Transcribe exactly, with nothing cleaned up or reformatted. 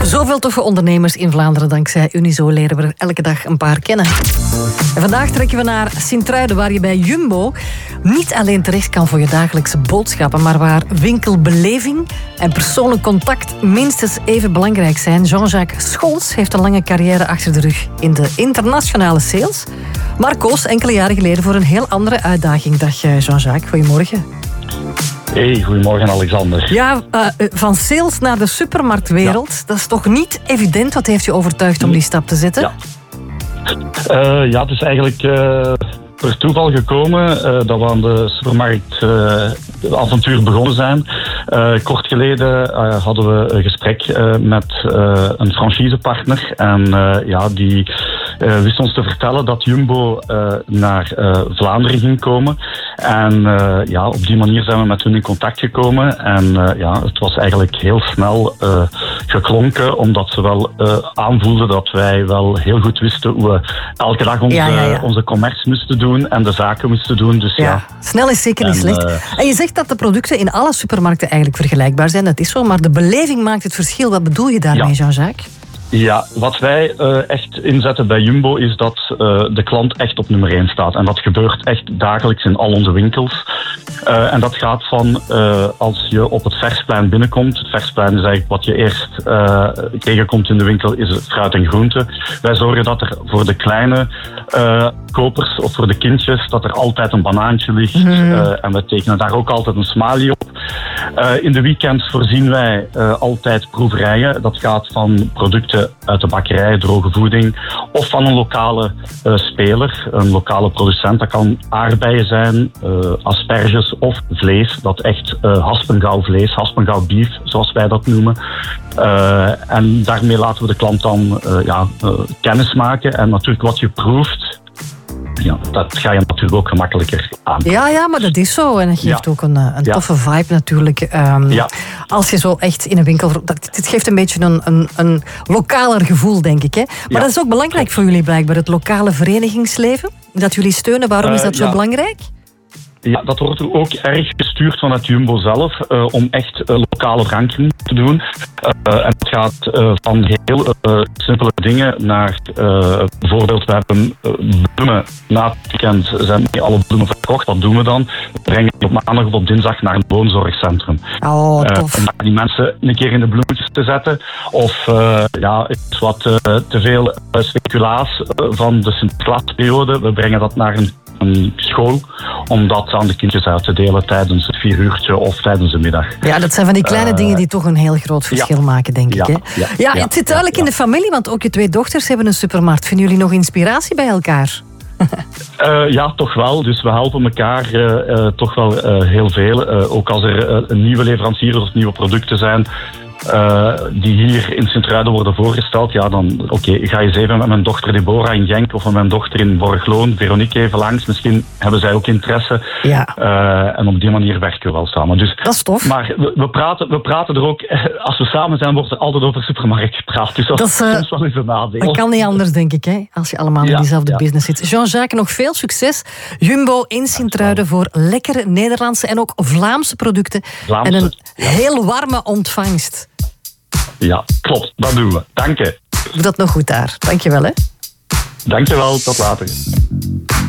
Zoveel toffe ondernemers in Vlaanderen. Dankzij Unizo leren we er elke dag een paar kennen. En vandaag trekken we naar Sint-Truiden, waar je bij Jumbo niet alleen terecht kan voor je dagelijkse boodschappen, maar waar winkelbeleving en persoonlijk contact minstens even belangrijk zijn. Jean-Jacques Scholz heeft een lange carrière achter de rug in de internationale sales, maar koos enkele jaren geleden voor een heel andere uitdaging. Dag Jean-Jacques, goedemorgen. Hey, goedemorgen Alexander. Ja, uh, van sales naar de supermarktwereld, ja. Dat is toch niet evident? Wat heeft je overtuigd om die stap te zetten? Ja, uh, ja het is eigenlijk uh, per toeval gekomen uh, dat we aan de supermarkt uh, avontuur begonnen zijn. Uh, kort geleden uh, hadden we een gesprek uh, met uh, een franchisepartner en uh, ja, die uh, wist ons te vertellen dat Jumbo uh, naar uh, Vlaanderen ging komen. En uh, ja, op die manier zijn we met hun in contact gekomen. En uh, ja, het was eigenlijk heel snel uh, geklonken, omdat ze wel uh, aanvoelden dat wij wel heel goed wisten hoe we elke dag onze, ja, ja, ja. onze commerce moesten doen en de zaken moesten doen. Dus, ja. Ja. Snel is zeker niet en, slecht. Uh, en je zegt dat de producten in alle supermarkten eigenlijk vergelijkbaar zijn. Dat is zo, maar de beleving maakt het verschil. Wat bedoel je daarmee, ja. Jean-Jacques? Ja, wat wij uh, echt inzetten bij Jumbo is dat uh, de klant echt op nummer één staat. En dat gebeurt echt dagelijks in al onze winkels. Uh, en dat gaat van uh, als je op het Versplein binnenkomt. Het Versplein is eigenlijk wat je eerst uh, tegenkomt in de winkel, is het fruit en groente. Wij zorgen dat er voor de kleine uh, kopers of voor de kindjes, dat er altijd een banaantje ligt. Mm. Uh, en we tekenen daar ook altijd een smiley op. Uh, in de weekends voorzien wij uh, altijd proeverijen. Dat gaat van producten uit de bakkerij, droge voeding, of van een lokale uh, speler, een lokale producent. Dat kan aardbeien zijn, uh, asperges of vlees. Dat echt uh, haspengouw vlees, haspengouw beef, zoals wij dat noemen. Uh, en daarmee laten we de klant dan uh, ja, uh, kennis maken. En natuurlijk wat je proeft, ja, dat ga je natuurlijk ook gemakkelijker aan. Ja, ja, maar dat is zo. En het geeft ja. ook een, een toffe ja. vibe natuurlijk. Um, ja. Als je zo echt in een winkel... Dat, dit geeft een beetje een, een, een lokaler gevoel, denk ik. Hè? Maar ja. dat is ook belangrijk voor jullie blijkbaar, het lokale verenigingsleven. Dat jullie steunen. Waarom uh, is dat zo ja. belangrijk? Ja, dat wordt er ook erg gestuurd vanuit Jumbo zelf, uh, om echt uh, lokale verankering te doen. Uh, en het gaat uh, van heel uh, simpele dingen naar uh, bijvoorbeeld, we hebben uh, bloemen. Na het weekend zijn niet alle bloemen verkocht. Wat doen we dan? We brengen die op maandag of op dinsdag naar een woonzorgcentrum. Oh, tof. Uh, om die mensen een keer in de bloemetjes te zetten. Of uh, ja, is wat uh, te veel uh, speculaas uh, van de Sinterklaasperiode. We brengen dat naar een een school, om dat aan de kindjes uit te delen tijdens het vier uurtje of tijdens de middag. Ja, dat zijn van die kleine uh, dingen die toch een heel groot verschil ja. maken, denk ja, ik. Hè? Ja, ja, ja, het zit duidelijk ja, ja. in de familie, want ook je twee dochters hebben een supermarkt. Vinden jullie nog inspiratie bij elkaar? uh, ja, toch wel. Dus we helpen elkaar uh, uh, toch wel uh, heel veel. Uh, ook als er uh, nieuwe leveranciers of nieuwe producten zijn, Uh, die hier in Sint-Truiden worden voorgesteld, ja, dan oké, okay, ga je eens even met mijn dochter Deborah in Genk of met mijn dochter in Borgloon, Veronique, even langs. Misschien hebben zij ook interesse. Ja. Uh, en op die manier werken we wel samen. Dus, dat is tof. Maar we, we, praten, we praten er ook, als we samen zijn, wordt er altijd over supermarkt gepraat. Dus dat, dat is uh, soms wel eens een nadeel. Dat kan niet anders, denk ik, hè, als je allemaal ja, in diezelfde ja. business zit. Jean-Jacques, nog veel succes. Jumbo in Sint-Truiden voor lekkere Nederlandse en ook Vlaamse producten. Vlaamse, en een ja. heel warme ontvangst. Ja, klopt. Dat doen we. Dank je. Doe dat nog goed daar. Dank je wel, hè. Dank je wel. Tot later.